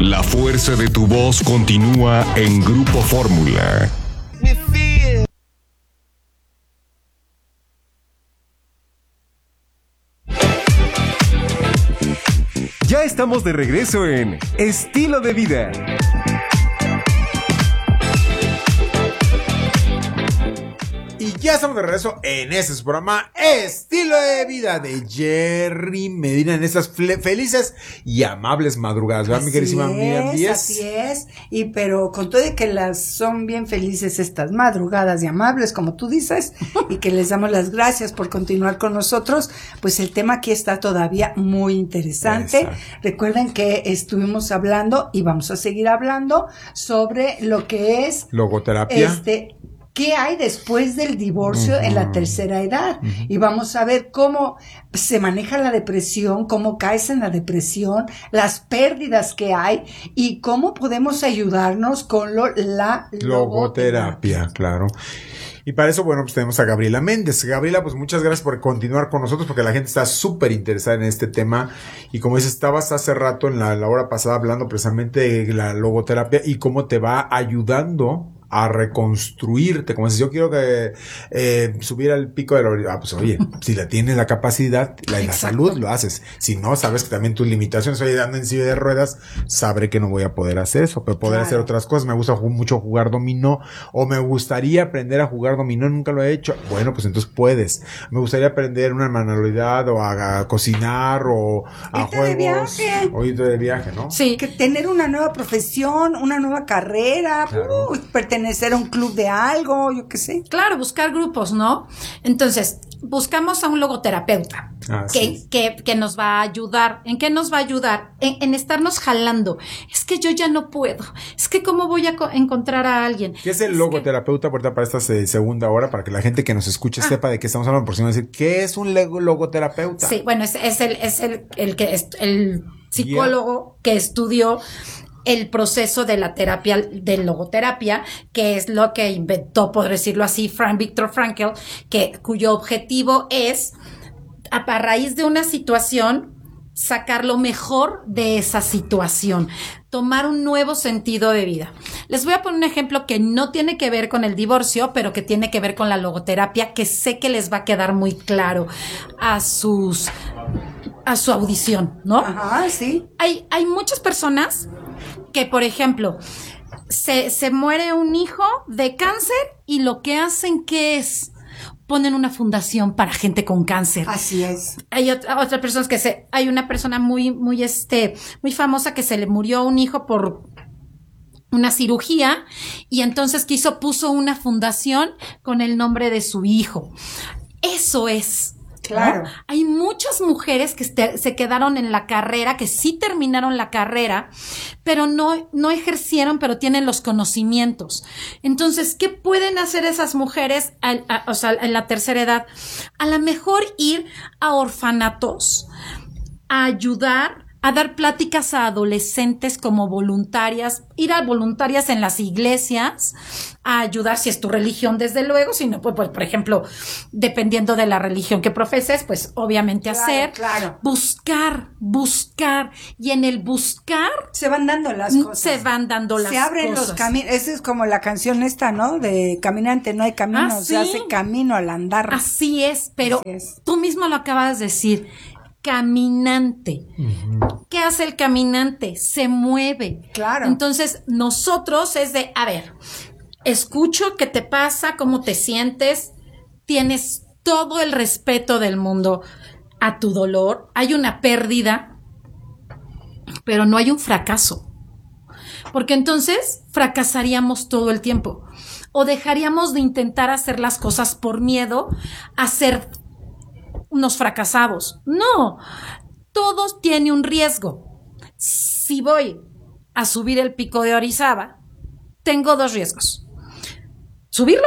La fuerza de tu voz continúa en Grupo Fórmula. Ya estamos de regreso en Estilo de Vida. Y ya estamos de regreso en este programa Estilo de Vida de Jerry Medina en estas felices y amables madrugadas, ¿verdad, mi queridísima Miriam Díaz? Así es, pero con todo de que las son bien felices estas madrugadas y amables, como tú dices, y que les damos las gracias por continuar con nosotros, pues el tema aquí está todavía muy interesante. Exacto. Recuerden que estuvimos hablando y vamos a seguir hablando sobre lo que es logoterapia. ¿Qué hay después del divorcio en la tercera edad? Y vamos a ver cómo se maneja la depresión, cómo caes en la depresión, las pérdidas que hay y cómo podemos ayudarnos con la logoterapia, claro. Y para eso, bueno, pues tenemos a Gabriela Méndez. Gabriela, pues muchas gracias por continuar con nosotros porque la gente está súper interesada en este tema. Y como dices, estabas hace rato en la hora pasada hablando precisamente de la logoterapia y cómo te va ayudando a reconstruirte, como si yo quiero que subir al pico de la pues oye, si la tienes la capacidad, la salud, lo haces. Si no, sabes que también tus limitaciones, oye, ando en silla de ruedas, sabré que no voy a poder hacer eso, pero poder hacer otras cosas. Me gusta mucho jugar dominó, o me gustaría aprender a jugar dominó, nunca lo he hecho. Bueno, pues entonces puedes. Me gustaría aprender una manualidad, o a cocinar, o a juegos. O irte de viaje, ¿no? Sí. Que tener una nueva profesión, una nueva carrera, claro. Pertenecer a un club de algo, yo qué sé. Claro, buscar grupos, ¿no? Entonces, buscamos a un logoterapeuta que nos va a ayudar. ¿En qué nos va a ayudar? En estarnos jalando. Es que yo ya no puedo. Es que ¿cómo voy a encontrar a alguien? ¿Qué es el logoterapeuta para esta segunda hora? Para que la gente que nos escuche sepa de qué estamos hablando. Por si no decir, ¿qué es un logoterapeuta? Sí, bueno, es el psicólogo que estudió el proceso de la terapia, de logoterapia, que es lo que inventó, por decirlo así, Viktor Frankl, cuyo objetivo es, a raíz de una situación, sacar lo mejor de esa situación, tomar un nuevo sentido de vida. Les voy a poner un ejemplo que no tiene que ver con el divorcio, pero que tiene que ver con la logoterapia, que sé que les va a quedar muy claro a su audición, ¿no? Ajá, sí. Hay muchas personas que, por ejemplo, se muere un hijo de cáncer y lo que hacen, ¿qué es? Ponen una fundación para gente con cáncer. Así es. Hay otras personas hay una persona muy famosa que se le murió un hijo por una cirugía y entonces puso una fundación con el nombre de su hijo. Eso es. Claro. ¿No? Hay muchas mujeres que se quedaron en la carrera, que sí terminaron la carrera, pero no ejercieron, pero tienen los conocimientos. Entonces, ¿qué pueden hacer esas mujeres en la tercera edad? A lo mejor ir a orfanatos, a ayudar, a dar pláticas a adolescentes como voluntarias, ir a voluntarias en las iglesias, a ayudar si es tu religión, desde luego, si no, pues por ejemplo, dependiendo de la religión que profeses, pues obviamente claro. buscar, y en el buscar se van dando las cosas. Se abren los caminos. Esa es como la canción esta, ¿no? De caminante no hay camino, se hace camino al andar. Así es, pero tú mismo lo acabas de decir. Caminante. Uh-huh. ¿Qué hace el caminante? Se mueve. Claro. Entonces, nosotros es de, a ver, escucho qué te pasa, cómo te sientes, tienes todo el respeto del mundo a tu dolor, hay una pérdida, pero no hay un fracaso. Porque entonces fracasaríamos todo el tiempo. O dejaríamos de intentar hacer las cosas por miedo a ser unos fracasados. No, todo tiene un riesgo. Si voy a subir el pico de Orizaba, tengo dos riesgos: subirlo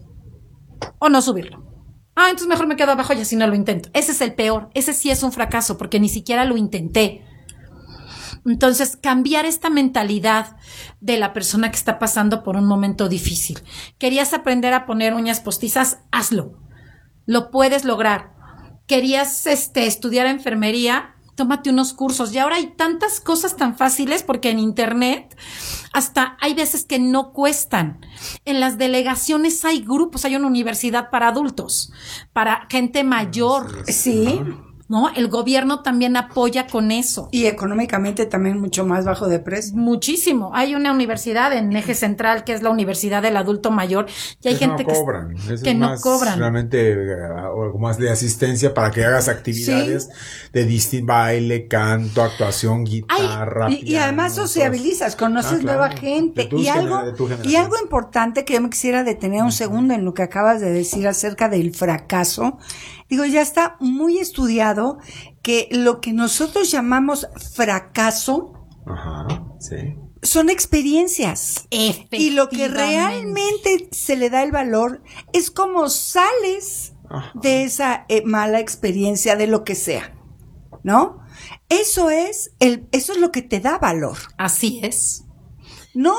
o no subirlo. Entonces mejor me quedo abajo y así no lo intento. Ese es el peor, ese sí es un fracaso porque ni siquiera lo intenté. Entonces, cambiar esta mentalidad de la persona que está pasando por un momento difícil. ¿Querías aprender a poner uñas postizas? Hazlo. Lo puedes lograr. ¿Querías estudiar enfermería? tómate unos cursos. Y ahora hay tantas cosas tan fáciles porque en internet hasta hay veces que no cuestan. En las delegaciones hay grupos, hay una universidad para adultos, para gente mayor. Sí. ¿No? El gobierno también apoya con eso. Y económicamente también mucho más bajo de precio. Muchísimo. Hay una universidad en Eje Central que es la Universidad del Adulto Mayor y hay gente no cobran. que no cobran. Realmente o más de asistencia para que hagas actividades de baile, canto, actuación, guitarra. Y además sociabilizas, conoces nueva gente. Y algo importante que yo me quisiera detener un segundo en lo que acabas de decir acerca del fracaso. Digo, ya está muy estudiado que lo que nosotros llamamos fracaso son experiencias. Y lo que realmente se le da el valor es cómo sales de esa mala experiencia, de lo que sea, ¿no? Eso es lo que te da valor. Así es. No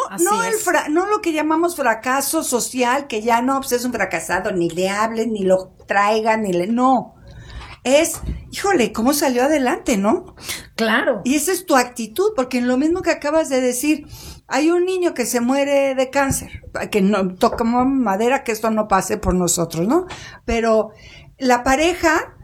lo que llamamos fracaso social, que ya no, pues es un fracasado, ni le hablen, ni lo traigan, no. Es, híjole, ¿cómo salió adelante, no? Claro. Y esa es tu actitud, porque en lo mismo que acabas de decir, hay un niño que se muere de cáncer, que no tocamos madera, que esto no pase por nosotros, ¿no? Pero la pareja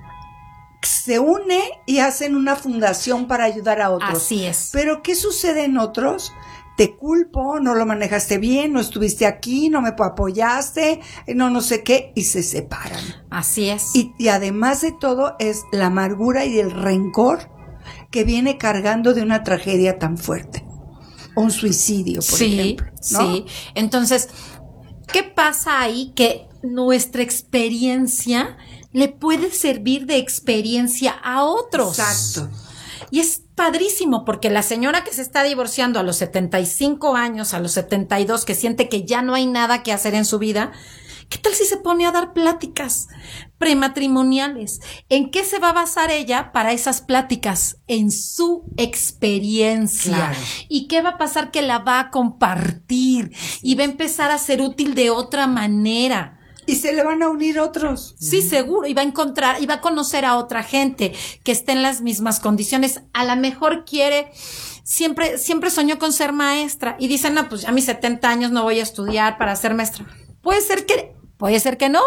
se une y hacen una fundación para ayudar a otros. Así es. Pero ¿qué sucede en otros? Te culpo, no lo manejaste bien, no estuviste aquí, no me apoyaste, no sé qué, y se separan. Así es. Y además de todo es la amargura y el rencor que viene cargando de una tragedia tan fuerte. O un suicidio, por ejemplo, ¿no? Sí. Entonces, ¿qué pasa ahí? Que nuestra experiencia le puede servir de experiencia a otros. Exacto. Y es padrísimo porque la señora que se está divorciando a los 75 años, a los 72, que siente que ya no hay nada que hacer en su vida, ¿qué tal si se pone a dar pláticas prematrimoniales? ¿En qué se va a basar ella para esas pláticas? En su experiencia. Claro. ¿Y qué va a pasar? Que la va a compartir y va a empezar a ser útil de otra manera. Y se le van a unir otros. Sí, seguro. Y va a encontrar, y va a conocer a otra gente que esté en las mismas condiciones. A lo mejor siempre soñó con ser maestra. Y dice, no, pues ya a mis 70 años no voy a estudiar para ser maestra. Puede ser que no.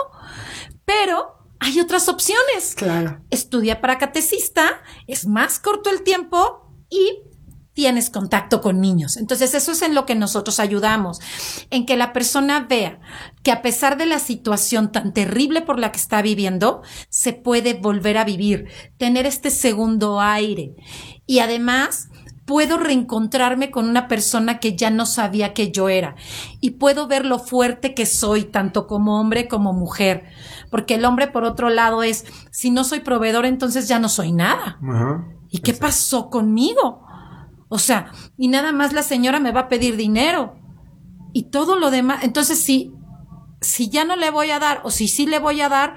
Pero hay otras opciones. Claro. Estudia para catecista, es más corto el tiempo y tienes contacto con niños. Entonces, eso es en lo que nosotros ayudamos, en que la persona vea que a pesar de la situación tan terrible por la que está viviendo, se puede volver a vivir, tener este segundo aire. Y además, puedo reencontrarme con una persona que ya no sabía que yo era. Y puedo ver lo fuerte que soy, tanto como hombre como mujer. Porque el hombre, por otro lado, es, si no soy proveedor, entonces ya no soy nada. Ajá. ¿Y qué pasó conmigo? O sea, y nada más la señora me va a pedir dinero y todo lo demás. Entonces, si ya no le voy a dar o si sí le voy a dar,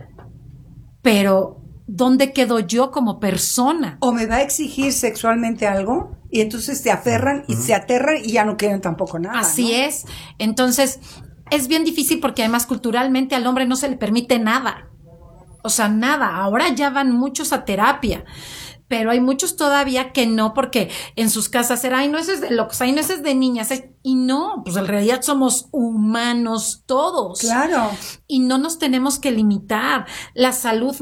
pero ¿dónde quedo yo como persona? O me va a exigir sexualmente algo y entonces te aferran y se aterran y ya no quieren tampoco nada. Así, ¿no? es. Entonces, es bien difícil porque además culturalmente al hombre no se le permite nada. O sea, nada. Ahora ya van muchos a terapia. Pero hay muchos todavía que no, porque en sus casas era, ay, no, eso es de locos, ay, no, eso es de niñas. Y no, pues en realidad somos humanos todos. Claro. Y no nos tenemos que limitar. La salud